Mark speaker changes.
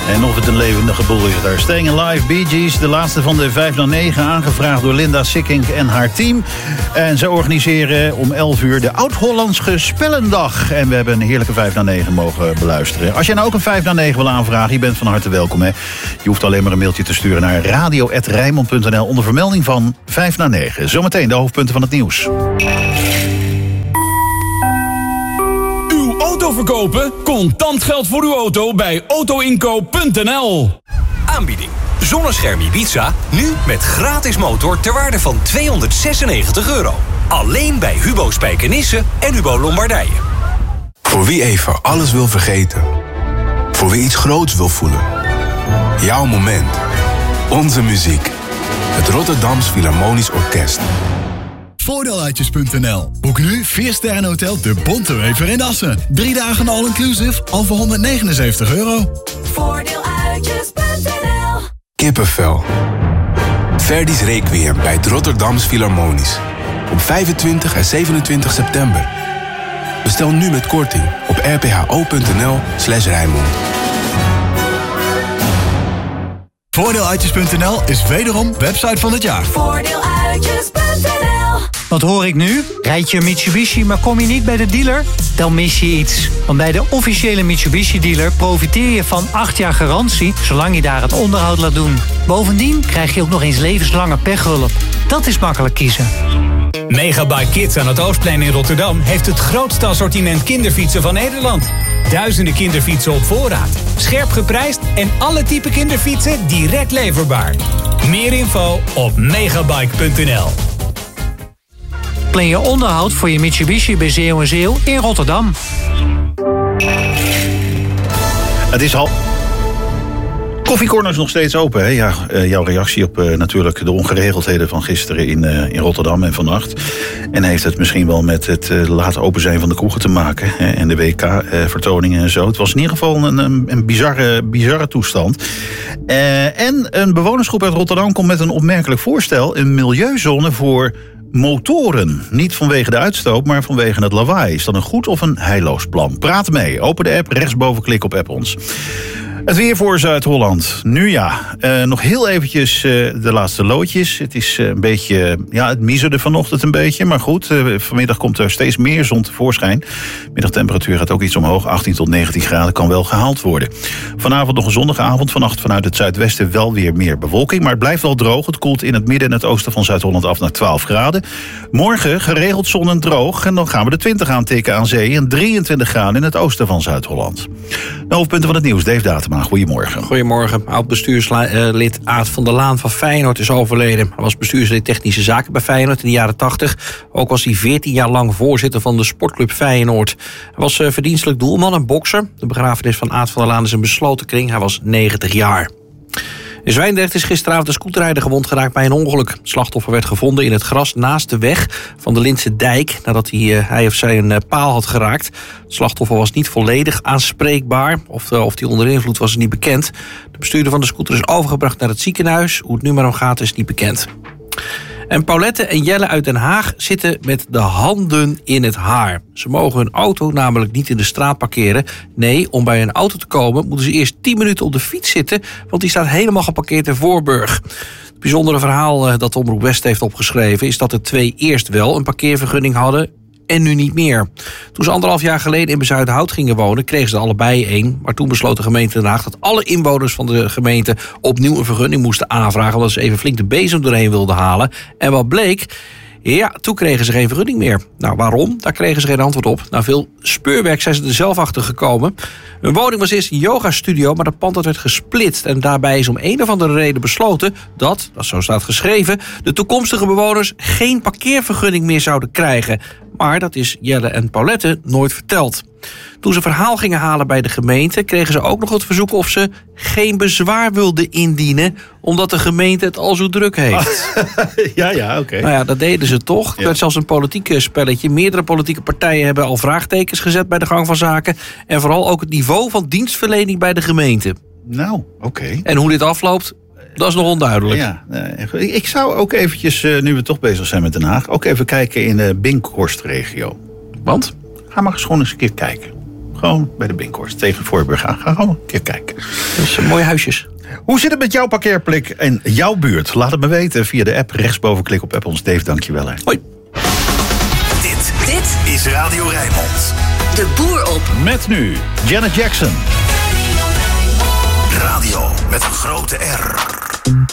Speaker 1: En of het een levendige boel is daar. Staying Alive, Bee Gees, de laatste van de 5 naar 9... aangevraagd door Linda Sikkink en haar team. En ze organiseren om 11 uur de Oud-Hollandse Spellendag. En we hebben een heerlijke 5 naar 9 mogen beluisteren. Als jij nou ook een 5 naar 9 wil aanvragen, je bent van harte welkom. Hè? Je hoeft alleen maar een mailtje te sturen naar radio@rijnmond.nl... onder vermelding van 5 naar 9. Zometeen de hoofdpunten van het nieuws.
Speaker 2: Auto verkopen? Contant geld voor uw auto bij autoinkoop.nl.
Speaker 3: Aanbieding. Zonnescherm Ibiza, nu met gratis motor ter waarde van €296. Alleen bij Hubo Spijkenisse en Hubo Lombardije.
Speaker 4: Voor wie even alles wil vergeten. Voor wie iets groots wil voelen. Jouw moment. Onze muziek. Het Rotterdams Philharmonisch Orkest.
Speaker 5: Voordeeluitjes.nl. Boek nu 4-sterren hotel De Bontewever in Assen. 3 dagen all-inclusive al voor €179.
Speaker 6: Voordeeluitjes.nl.
Speaker 4: Kippenvel. Verdi's Requiem bij het Rotterdams Philharmonisch. Op 25 en 27 september. Bestel nu met korting op rpho.nl/Rijnmond.
Speaker 5: Voordeeluitjes.nl is wederom website van het jaar.
Speaker 6: Voordeeluitjes.nl.
Speaker 7: Wat hoor ik nu? Rijd je een Mitsubishi, maar kom je niet bij de dealer? Dan mis je iets. Want bij de officiële Mitsubishi-dealer profiteer je van 8 jaar garantie... zolang je daar het onderhoud laat doen. Bovendien krijg je ook nog eens levenslange pechhulp. Dat is makkelijk kiezen.
Speaker 2: Megabyte Kids aan het Oostplein in Rotterdam heeft het grootste assortiment kinderfietsen van Nederland. Duizenden kinderfietsen op voorraad. Scherp geprijsd en alle type kinderfietsen direct leverbaar. Meer info op megabike.nl.
Speaker 7: Plan je onderhoud voor je Mitsubishi bij Zeeuw & Zeeuw in Rotterdam.
Speaker 1: Het is al... Koffiecorner is nog steeds open. Hè? Ja, jouw reactie op natuurlijk de ongeregeldheden van gisteren in Rotterdam en vannacht. En heeft het misschien wel met het laten open zijn van de kroegen te maken. Hè? En de WK-vertoningen en zo. Het was in ieder geval een bizarre toestand. En een bewonersgroep uit Rotterdam komt met een opmerkelijk voorstel. Een milieuzone voor motoren. Niet vanwege de uitstoot, maar vanwege het lawaai. Is dat een goed of een heilloos plan? Praat mee. Open de app, rechtsboven klik op app ons. Het weer voor Zuid-Holland. Nu ja, nog heel eventjes de laatste loodjes. Het is een beetje, ja, het miezerde vanochtend een beetje. Maar goed, vanmiddag komt er steeds meer zon tevoorschijn. Middagtemperatuur gaat ook iets omhoog. 18 tot 19 graden kan wel gehaald worden. Vanavond nog een zonnige avond. Vannacht vanuit het zuidwesten wel weer meer bewolking. Maar het blijft wel droog. Het koelt in het midden en het oosten van Zuid-Holland af naar 12 graden. Morgen geregeld zon en droog. En dan gaan we de 20 aantikken aan zee. En 23 graden in het oosten van Zuid-Holland. De hoofdpunten van het nieuws. Dave Datema. Goedemorgen.
Speaker 8: Goedemorgen. Oud-bestuurslid Aad van der Laan van Feyenoord is overleden. Hij was bestuurslid technische zaken bij Feyenoord in de jaren 80. Ook was hij 14 jaar lang voorzitter van de sportclub Feyenoord. Hij was verdienstelijk doelman en bokser. De begrafenis van Aad van der Laan is een besloten kring. Hij was 90 jaar. In Zwijndrecht is gisteravond een scooterrijder gewond geraakt bij een ongeluk. Het slachtoffer werd gevonden in het gras naast de weg van de Lintse dijk nadat hij of zij een paal had geraakt. Het slachtoffer was niet volledig aanspreekbaar. Of hij onder invloed was, is niet bekend. De bestuurder van de scooter is overgebracht naar het ziekenhuis. Hoe het nu maar om gaat is niet bekend. En Paulette en Jelle uit Den Haag zitten met de handen in het haar. Ze mogen hun auto namelijk niet in de straat parkeren. Nee, om bij hun auto te komen moeten ze eerst 10 minuten op de fiets zitten, want die staat helemaal geparkeerd in Voorburg. Het bijzondere verhaal dat Omroep West heeft opgeschreven is dat de twee eerst wel een parkeervergunning hadden en nu niet meer. Toen ze 1,5 jaar geleden in Bezuidenhout gingen wonen, kregen ze er allebei één. Maar toen besloot de gemeente Den Haag dat alle inwoners van de gemeente opnieuw een vergunning moesten aanvragen, omdat ze even flink de bezem doorheen wilden halen. En wat bleek? Ja, toen kregen ze geen vergunning meer. Nou, waarom? Daar kregen ze geen antwoord op. Na veel speurwerk zijn ze er zelf achter gekomen. Hun woning was eerst een yogastudio, maar dat pand dat werd gesplitst. En daarbij is om een of andere reden besloten dat zo staat geschreven, de toekomstige bewoners geen parkeervergunning meer zouden krijgen. Maar dat is Jelle en Paulette nooit verteld. Toen ze verhaal gingen halen bij de gemeente, kregen ze ook nog het verzoek of ze geen bezwaar wilden indienen, omdat de gemeente het al zo druk heeft.
Speaker 1: Ja, oké.
Speaker 8: Nou ja, dat deden ze toch. Het werd zelfs een politiek spelletje. Meerdere politieke partijen hebben al vraagtekens gezet bij de gang van zaken. En vooral ook het niveau van dienstverlening bij de gemeente.
Speaker 1: Nou, oké.
Speaker 8: En hoe dit afloopt, dat is nog onduidelijk.
Speaker 1: Ja, ik zou ook eventjes, nu we toch bezig zijn met Den Haag, ook even kijken in de Binkhorst-regio.
Speaker 8: Want?
Speaker 1: Ga maar eens gewoon eens een keer kijken. Gewoon bij de Binkhorst tegen Voorburg aan. Ga gewoon een keer kijken.
Speaker 8: Dat zijn mooie huisjes.
Speaker 1: Hoe zit het met jouw parkeerplek en jouw buurt? Laat het me weten via de app. Rechtsboven klik op app ons. Dave, dankjewel. Hè.
Speaker 8: Hoi.
Speaker 9: Dit is Radio Rijnmond.
Speaker 6: De boer op.
Speaker 1: Met nu Janet Jackson.
Speaker 9: Radio met een grote R.